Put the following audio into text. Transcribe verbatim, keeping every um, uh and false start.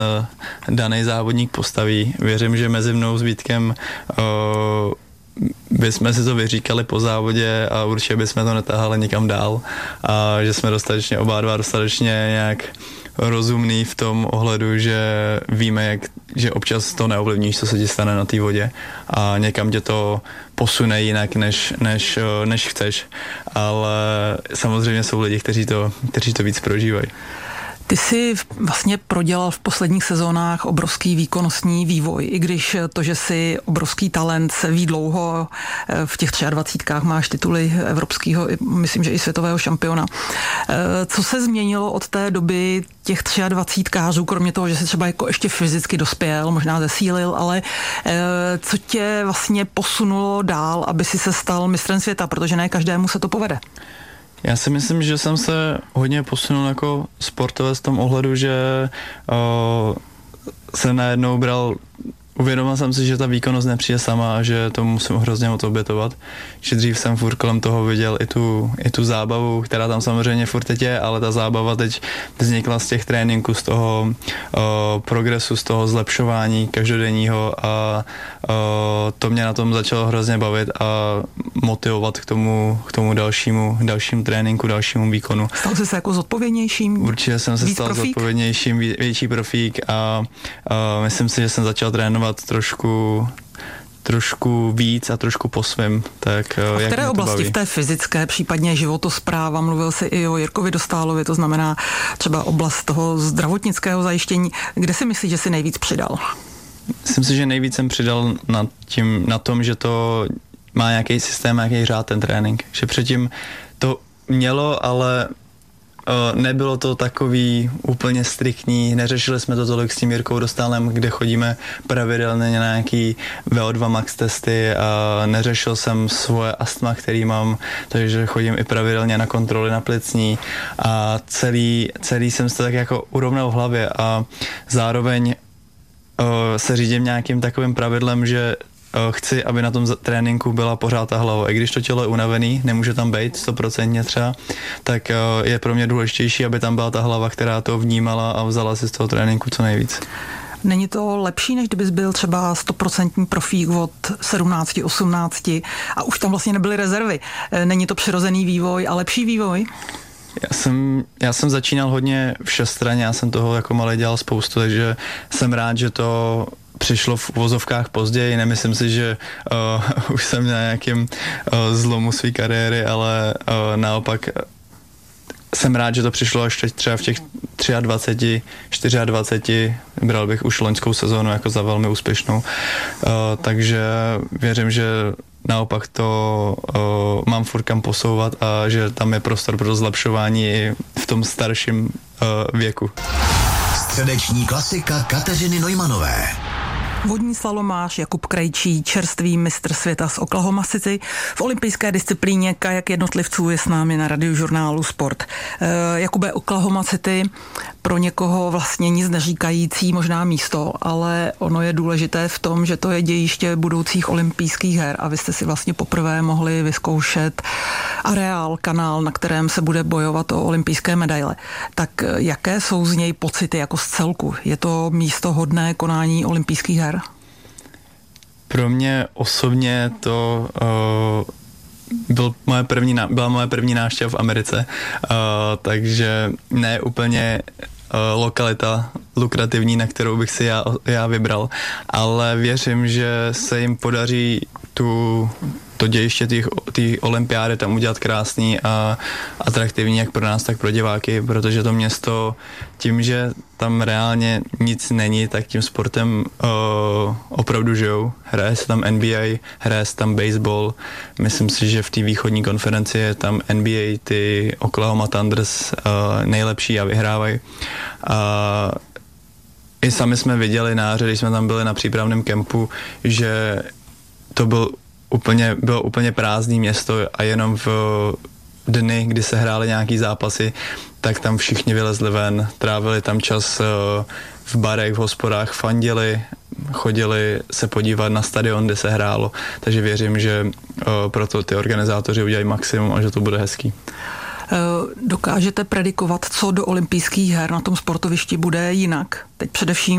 daný závodník postaví. Věřím, že mezi mnou s Vítkem uh, bychom si to vyříkali po závodě a určitě bychom to netahali nikam dál a že jsme dostatečně oba dva dostatečně nějak rozumný v tom ohledu, že víme, jak, že občas to neovlivníš, co se ti stane na té vodě a někam tě to posune jinak, než, než, než chceš, ale samozřejmě jsou lidi, kteří to, kteří to víc prožívají. Ty jsi vlastně prodělal v posledních sezónách obrovský výkonnostní vývoj, i když to, že jsi obrovský talent, se ví dlouho, v těch dvacítkách máš tituly evropského, myslím, že i světového šampiona. Co se změnilo od té doby těch dvacítkářů, kromě toho, že jsi třeba jako ještě fyzicky dospěl, možná zesílil, ale co tě vlastně posunulo dál, aby si se stal mistrem světa, protože ne každému se to povede? Já si myslím, že jsem se hodně posunul jako sportovec v tom ohledu, že uh, se najednou bral, uvědomil jsem si, že ta výkonnost nepřijde sama a že to musím hrozně moc obětovat. Že dřív jsem furt kolem toho viděl i tu, i tu zábavu, která tam samozřejmě furt teď je, ale ta zábava teď vznikla z těch tréninků, z toho uh, progresu, z toho zlepšování každodenního a uh, to mě na tom začalo hrozně bavit a motivovat k tomu, k tomu dalšímu, dalšímu tréninku, dalšímu výkonu. Stal jsi se jako zodpovědnějším? Určitě jsem se stal profík? zodpovědnějším, větší profík a uh, myslím si, že jsem začal trénovat trošku trošku víc a trošku po svém. Tak, a v jak které oblasti? baví? V té fyzické, případně životospráva, mluvil jsi i o Jirkovi Dostálovi, to znamená třeba oblast toho zdravotnického zajištění. Kde si myslíš, že jsi nejvíc přidal? Myslím si, že nejvíc jsem přidal na, tím, na tom, že to má nějaký systém, nějaký řád ten trénink. Že předtím to mělo, ale nebylo to takový úplně striktní, neřešili jsme to tolik s tím Jirkou Dostálem, kde chodíme pravidelně na nějaký V O dva max testy a neřešil jsem svoje astma, který mám, takže chodím i pravidelně na kontroly na plicní a celý, celý jsem se tak jako urovnal v hlavě a zároveň uh, se řídím nějakým takovým pravidlem, že chci, aby na tom tréninku byla pořád ta hlava. I když to tělo je unavený, nemůže tam být stoprocentně třeba, tak je pro mě důležitější, aby tam byla ta hlava, která to vnímala a vzala si z toho tréninku co nejvíc. Není to lepší, než kdybys byl třeba stoprocentní profík od sedmnácti, osmnácti a už tam vlastně nebyly rezervy? Není to přirozený vývoj a lepší vývoj? Já jsem, já jsem začínal hodně všestranně, já jsem toho jako malý dělal spoustu, takže jsem rád, že to přišlo v uvozovkách později, nemyslím si, že uh, už jsem na nějakém uh, zlomu své kariéry, ale uh, naopak jsem rád, že to přišlo až teď třeba v těch dvaceti třech, dvaceti čtyřech, bral bych už loňskou sezónu jako za velmi úspěšnou, uh, takže věřím, že naopak to uh, mám furt kam posouvat a že tam je prostor pro zlepšování i v tom starším uh, věku. Středeční klasika Kateřiny Neumanové. Vodní slalomář Jakub Krejčí, čerstvý mistr světa z Oklahoma City. V olympijské disciplíně kajak jednotlivců je s námi na Radiožurnálu Sport. E, Jakube, Oklahoma City pro někoho vlastně nic neříkající možná místo, ale ono je důležité v tom, že to je dějiště budoucích olympijských her a vy jste si vlastně poprvé mohli vyzkoušet areál, kanál, na kterém se bude bojovat o olympijské medaile. Tak jaké jsou z něj pocity jako z celku? Je to místo hodné konání olympijských her? Pro mě osobně to uh, byl moje první, byla moje první návštěva v Americe, uh, takže ne úplně uh, lokalita lukrativní, na kterou bych si já, já vybral, ale věřím, že se jim podaří tu to dějiště té olympiády tam udělat krásný a atraktivní jak pro nás, tak pro diváky, protože to město tím, že tam reálně nic není, tak tím sportem uh, opravdu žijou. Hraje se tam N B A, hraje se tam baseball. Myslím si, že v té východní konferenci je tam N B A, ty Oklahoma Thunders uh, nejlepší a vyhrávají. Uh, I sami jsme viděli na hře, když jsme tam byli na přípravném kempu, že to byl úplně, bylo úplně prázdné město a jenom v dny, kdy se hrály nějaký zápasy, tak tam všichni vylezli ven, trávili tam čas v barech, v hospodách, fandili, chodili se podívat na stadion, kde se hrálo, takže věřím, že proto ty organizátoři udělají maximum a že to bude hezký. Dokážete predikovat, co do olympijských her na tom sportovišti bude jinak? Teď především